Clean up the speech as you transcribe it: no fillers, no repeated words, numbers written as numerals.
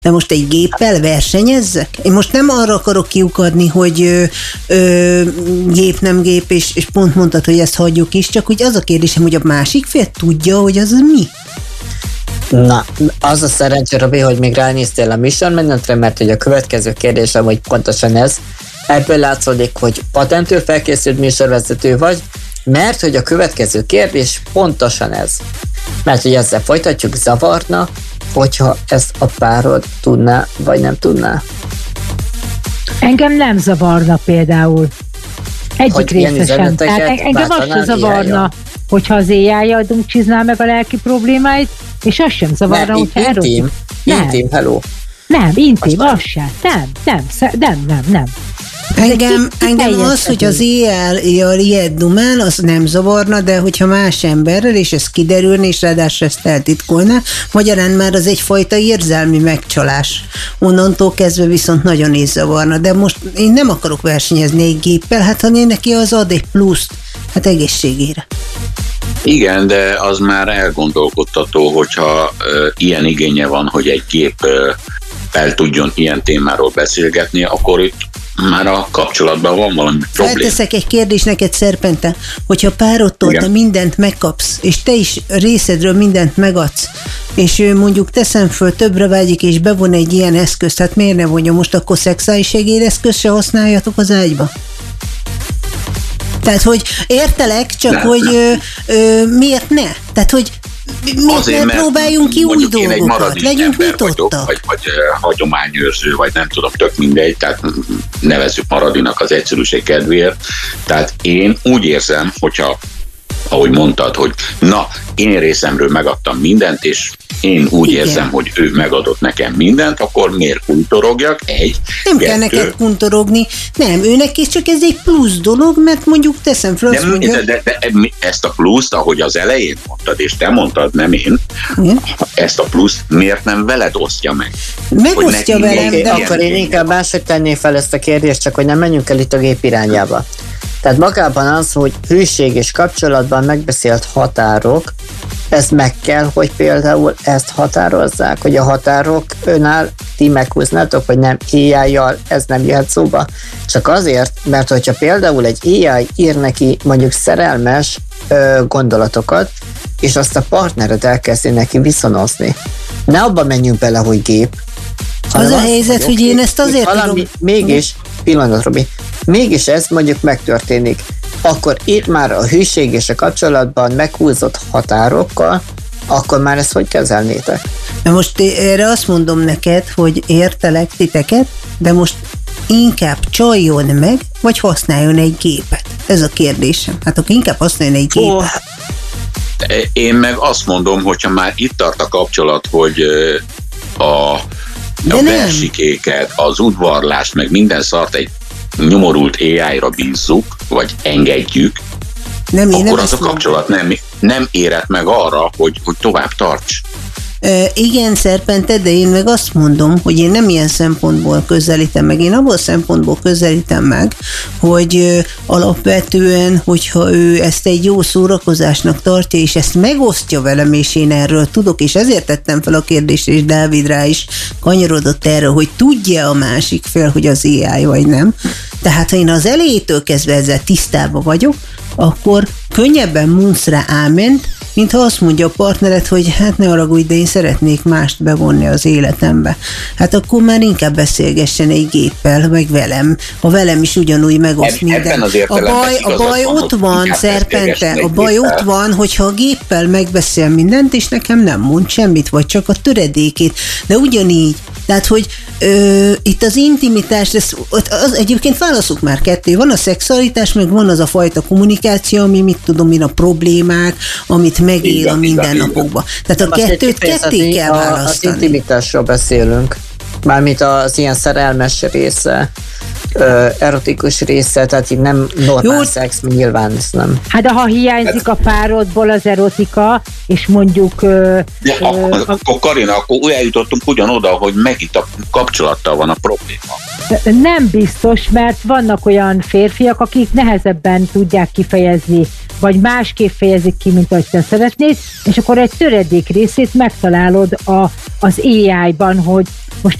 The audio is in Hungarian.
De most egy géppel versenyezzek? Én most nem arra akarok kiukadni, hogy gép, nem gép, és pont mondtad, hogy ezt hagyjuk is, csak úgy az a kérdésem, hogy a másik fél tudja, hogy az mi? Na, az a szerencsé, Robi, hogy még ránéztél a műsormenetre, mert hogy a következő kérdésem, hogy pontosan ez. Ebből látszódik, hogy patentül felkészült műsorvezető vagy, mert hogy a következő kérdés pontosan ez. Mert hogy ezzel folytatjuk, zavarna, hogyha ezt a párod tudná, vagy nem tudná? Engem nem zavarna például. Egyik része sem. Tehát engem azt sem zavarna, hogyha az AI-jal dumcsizná meg a lelki problémáit, és az sem zavarna, hogyha intim, hello. Nem, intim, az sem. Nem. Engem az, hogy az AI-jal ilyet dumál, az nem zavarna, de hogyha más emberrel, és ez kiderülne, és ráadásul ezt eltitkolná, magyarán már az egyfajta érzelmi megcsalás. Onnantól kezdve viszont nagyon is zavarna, de most én nem akarok versenyezni egy géppel, hát ha neki az ad egy pluszt, hát egészségére. Igen, de az már elgondolkodtató, hogyha ilyen igénye van, hogy egy gép el tudjon ilyen témáról beszélgetni, akkor itt már a kapcsolatban van valami probléma. Felteszek egy kérdést neked, Szerpente, hogyha párodtól te mindent megkapsz, és te is részedről mindent megadsz, és ő mondjuk teszem föl, többre vágyik, és bevon egy ilyen eszközt, hát miért ne vonja most, akkor szexuális segédeszközt se használjatok az ágyba? Tehát, hogy értelek, csak nem, hogy miért ne? Tehát, hogy miért próbáljunk ki új dolgokat? Legyünk nyitottak. Vagy hagyományőrző, vagy nem tudom, tök mindegy, tehát nevezzük Maradinak az egyszerűség kedvéért. Tehát én úgy érzem, hogyha, ahogy mondtad, hogy na, én részemről megadtam mindent, és én úgy érzem, hogy ő megadott nekem mindent, akkor miért kuntorogjak? Nem kell neked kuntorogni. Nem, őnek is csak ez egy plusz dolog, mert mondjuk teszem fel azt mondja. De ezt a pluszt, ahogy az elején mondtad, és te mondtad, nem én, ezt a pluszt miért nem veled osztja meg? Megosztja velem, de akkor én inkább máshogy tennék fel ezt a kérdést, csak hogy nem menjünk el itt a gép irányába. Tehát magában az, hogy hűség és kapcsolatban megbeszélt határok, ez meg kell, hogy például ezt határozzák, hogy a határok önáll ti meghúznátok, hogy nem AI-jal, ez nem jöhet szóba. Csak azért, mert hogyha például egy AI ír neki mondjuk szerelmes gondolatokat, és azt a partnered elkezdi neki viszonozni. Ne abba menjünk bele, hogy gép. Az a helyzet, hogy én ezt azért tudom. Mégis, pillanat, Robi, mégis ez mondjuk megtörténik. Akkor itt már a hűség és a kapcsolatban meghúzott határokkal, akkor már ezt hogy kezelnétek? Na most erre azt mondom neked, hogy értelek titeket, de most inkább csaljon meg, vagy használjon egy gépet? Ez a kérdésem. Hát akkor inkább használjon egy gépet. Én meg azt mondom, hogyha már itt tart a kapcsolat, hogy a versikéket, az udvarlást, meg minden szart egy nyomorult AI-ra bízzuk, vagy engedjük, akkor az a kapcsolat nem érett meg arra, hogy tovább tarts. Igen, Szerpente, de én meg azt mondom, hogy én nem ilyen szempontból közelítem meg, én abból szempontból közelítem meg, hogy alapvetően, hogyha ő ezt egy jó szórakozásnak tartja, és ezt megosztja velem, és én erről tudok, és ezért tettem fel a kérdést, és Dávid rá is kanyarodott erre, hogy tudja a másik fél, hogy az AI vagy nem. Tehát, ha én az elejétől kezdve ezzel tisztában vagyok, akkor könnyebben mondsz rá áment, mintha azt mondja a partnered, hogy hát ne haragudj, de én szeretnék mást bevonni az életembe. Hát akkor már inkább beszélgessen egy géppel, meg velem. Ha velem is ugyanúgy megoszt minden. A baj ott van, Szerpente, a baj ott van, hogyha a géppel megbeszél mindent, és nekem nem mond semmit, vagy csak a töredékét. De ugyanígy. Tehát, hogy itt az intimitás, az egyébként válaszok már kettő. Van a szexualitás, meg van az a fajta kommunikáció, ami mit tudom én, a problémák, amit megél a mindennapokban. Tehát a kettőt ketté kell választani. Az intimitásról beszélünk. Mármint az ilyen szerelmes része, erotikus része, tehát így nem normál szex, nyilván ez nem. Hát de ha hiányzik a párodból az erotika, és mondjuk... Akkor Karina, akkor eljutottunk ugyanoda, hogy megint a kapcsolattal van a probléma. Nem biztos, mert vannak olyan férfiak, akik nehezebben tudják kifejezni, vagy másképp fejezik ki, mint ahogy te szeretnéd, és akkor egy töredék részét megtalálod az AI-ban, hogy